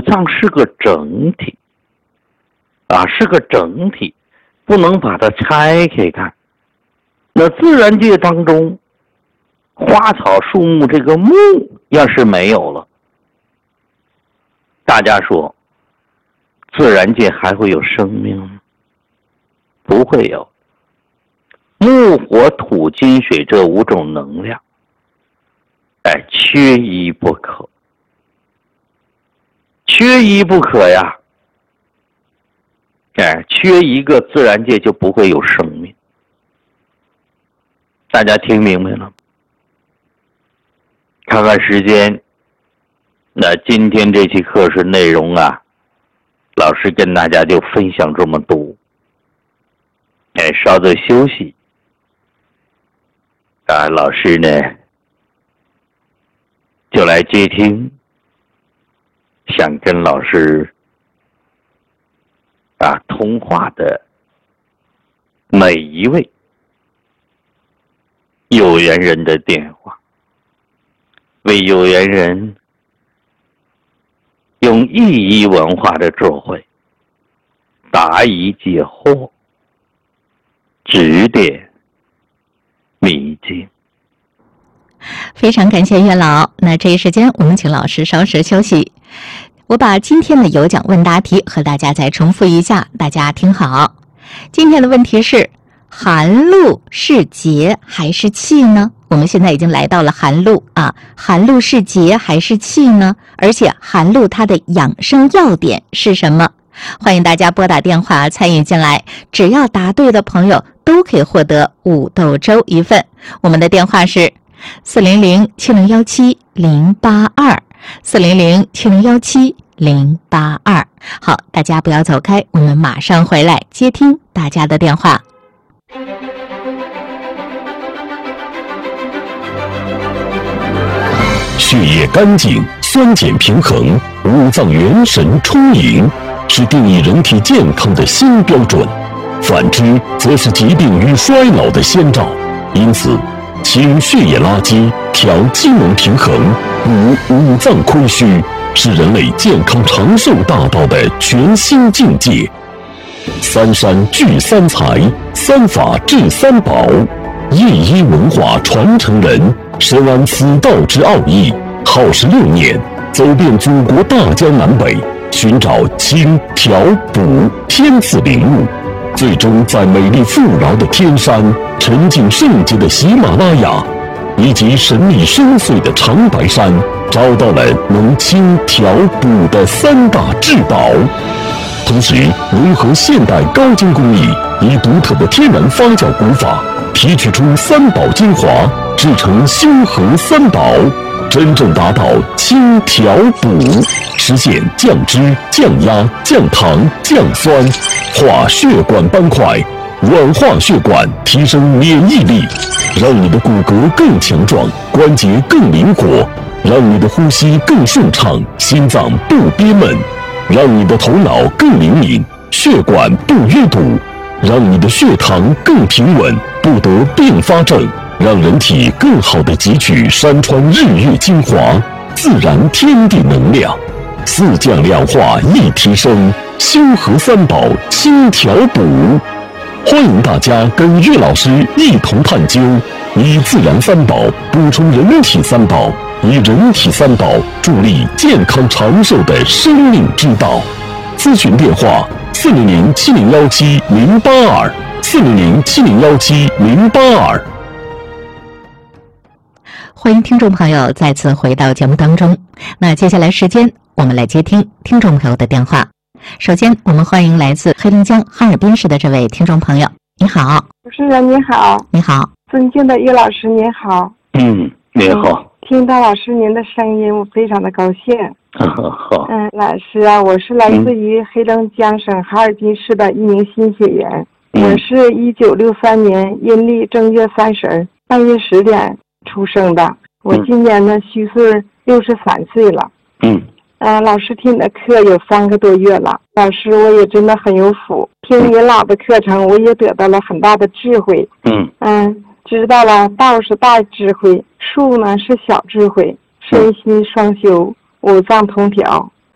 脏是个整体是个整体，不能把它拆开看。那自然界当中，花草树木这个木要是没有了，大家说自然界还会有生命吗？不会有。木火土金水这5种能量缺一不可，缺一不可呀。缺一个，自然界就不会有生命。大家听明白了？看看时间，那今天这期课时内容老师跟大家就分享这么多。稍作休息。老师呢就来接听想跟老师通话的每一位有缘人的电话，为有缘人用意义文化的智慧答疑解惑，指点迷津。 非常感谢月老。那这一时间我们请老师稍事休息。我把今天的有奖问答题和大家再重复一下，大家听好。今天的问题是：寒露是节还是气呢？我们现在已经来到了寒露寒露是节还是气呢？而且寒露它的养生要点是什么？欢迎大家拨打电话参与进来，只要答对的朋友都可以获得五豆粥1份。我们的电话是400-7017-082 400-7017-082。好，大家不要走开，我们马上回来接听大家的电话。 血液干净，酸碱平衡，五脏元神充盈，是定义人体健康的新标准。反之，则是疾病与衰老的先兆。因此，清血液垃圾，调机能平衡，补五脏亏虚，是人类健康长寿大道的全新境界。三山聚三才，三法治三宝，夜医文化传承人深谙此道之奥义，耗时6年，走遍祖国大江南北，寻找清调补天赐灵物，最终在美丽富饶的天山、沉静圣洁的喜马拉雅以及神秘深邃的长白山，找到了能清调补的3大至宝。同时融合现代高精工艺，以独特的天然发酵古法提取出3宝精华，制成修和三宝，真正达到清调补，实现降脂、降压、降糖、降酸，化血管斑块，软化血管，提升免疫力，让你的骨骼更强壮，关节更灵活，让你的呼吸更顺畅，心脏不憋闷，让你的头脑更灵敏，血管不淤堵，让你的血糖更平稳，不得并发症，让人体更好地汲取山川日月精华，自然天地能量，4降2化1提升，修和三宝清调补。欢迎大家跟岳老师一同探究，以自然三宝补充人体三宝，以人体三宝助力健康长寿的生命之道。咨询电话400-7017-082 400-7017-082。 欢迎听众朋友再次回到节目当中。那接下来时间我们来接听听众朋友的电话。首先我们欢迎来自黑龙江哈尔滨市的这位听众朋友。你好。 主持人你好。 你好。 尊敬的岳老师您好。 你好。 听到老师您的声音我非常的高兴。 好。 老师我是来自于黑龙江省哈尔滨市的一名新学员。我是1963年阴历正月30半夜10点出生的。我今年呢虚岁63岁了。老师听你的课有3个多月了，老师我也真的很有福，听您老的课程我也得到了很大的智慧。知道了道是大智慧，术呢是小智慧，身心双修，五脏同调。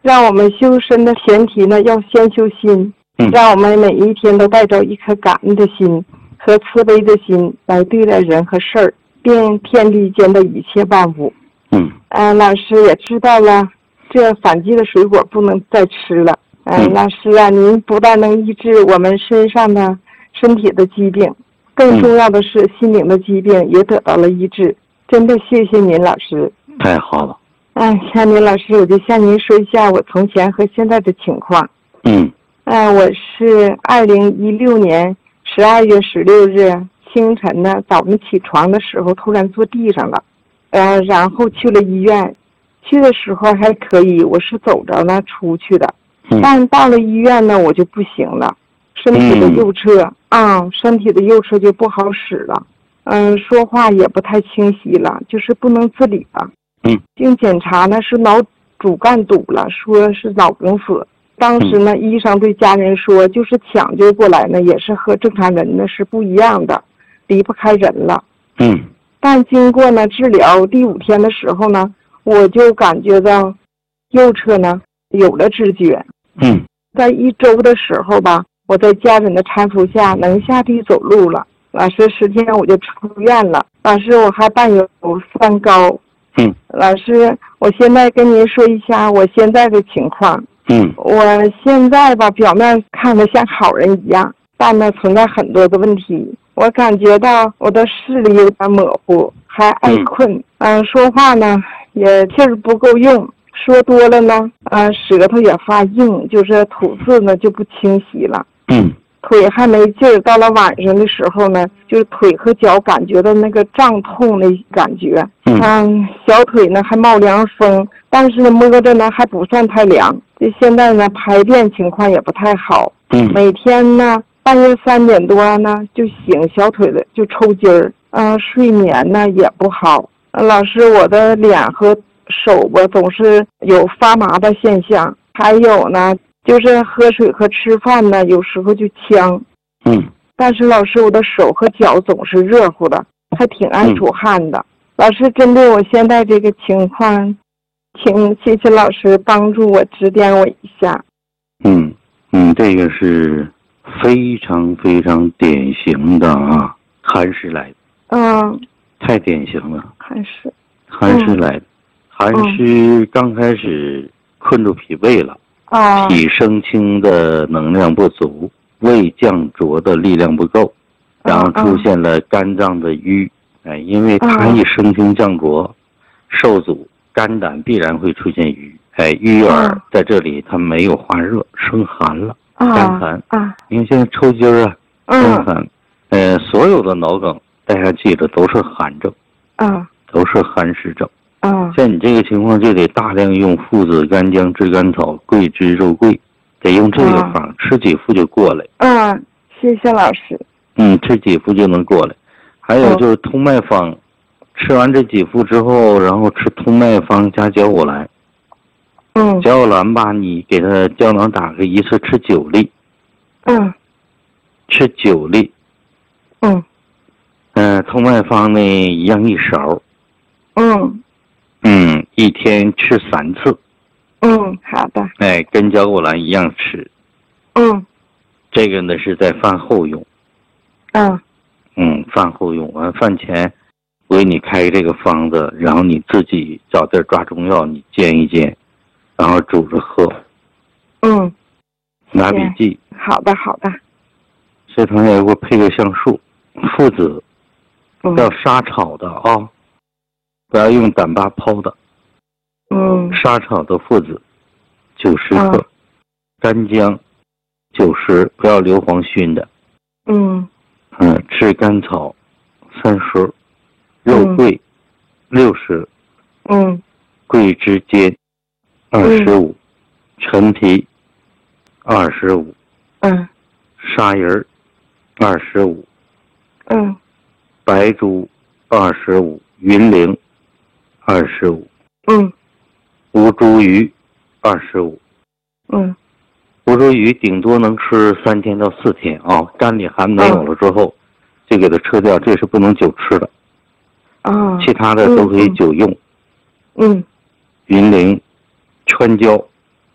让我们修身的前提呢，要先修心，让我们每一天都带着一颗感恩的心和慈悲的心来对待人和事儿，并天地间的一切万物。老师也知道了，这反季的水果不能再吃了。老师啊，您不但能医治我们身上的身体的疾病，更重要的是心灵的疾病也得到了医治。真的谢谢您，老师。 太好了。 向您老师，我就向您说一下我从前和现在的情况。我是2016年12月16日清晨呢，早上起床的时候突然坐地上了，然后去了医院。去的时候还可以，我是走着呢出去的，但到了医院呢，我就不行了，身体的右侧身体的右侧就不好使了，说话也不太清晰了，就是不能自理了。经检查呢是脑主干堵了，说是脑梗死。当时呢，医生对家人说，就是抢救过来呢，也是和正常人呢是不一样的，离不开人了。但经过呢治疗第5天的时候呢，我就感觉到右侧呢有了知觉。在1周的时候吧，我在家人的搀扶下能下地走路了。老师10天我就出院了。老师，我还伴有3高。老师，我现在跟您说一下我现在的情况。我现在吧，表面看得像好人一样，但呢存在很多的问题。我感觉到我的视力有点模糊，还爱困。说话呢也气儿不够用，说多了呢，舌头也发硬，就是吐字呢就不清晰了。腿还没劲儿，到了晚上的时候呢，就是腿和脚感觉到那个胀痛的感觉。小腿呢还冒凉风，但是呢摸着呢还不算太凉。这现在呢排便情况也不太好。每天呢半夜3点多呢就醒，小腿的就抽筋儿。睡眠呢也不好。老师，我的脸和手吧总是有发麻的现象，还有呢就是喝水和吃饭呢有时候就呛。但是老师，我的手和脚总是热乎的，还挺爱出汗的。老师，针对我现在这个情况，请谢谢老师帮助我指点我一下。 这个是非常非常典型的寒湿来的。太典型了。寒湿来的。寒湿刚开始困住脾胃了，脾升清的能量不足，胃降浊的力量不够，然后出现了肝脏的瘀。因为它一升清降浊受阻，肝胆必然会出现瘀。瘀而在这里它没有化热，生寒了，肝寒。因为现在抽筋儿肝寒。所有的脑梗大家记着都是寒症，都是寒湿症。像你这个情况就得大量用附子、干姜、炙甘草、桂枝、肉桂，得用这个方，吃几副就过来。 谢谢老师。 吃几副就能过来。还有就是通脉方，吃完这几副之后，然后吃通脉方加焦火兰。焦火兰吧，你给它胶囊打开，一次吃9粒。吃9粒。通脉方呢一样1勺。一天吃3次。 好的。 跟焦火兰一样吃。这个呢是在饭后用。饭后用完饭前，我给你开这个方子，然后你自己找地儿抓中药，你煎一煎，然后煮着喝。拿笔记。 好的。 这同学给我配个橡树，附子要沙炒的不要用胆巴泡的。沙炒的附子90克，干姜90，不要硫磺熏的。炙甘草30，肉桂60，桂枝尖25，陈皮25，砂仁25，白术25，云苓25，吴茱萸25。吴茱萸顶多能吃3天到4天肝里寒没有了之后，就给它撤掉，这是不能久吃的。其他的都可以久用。云苓、川椒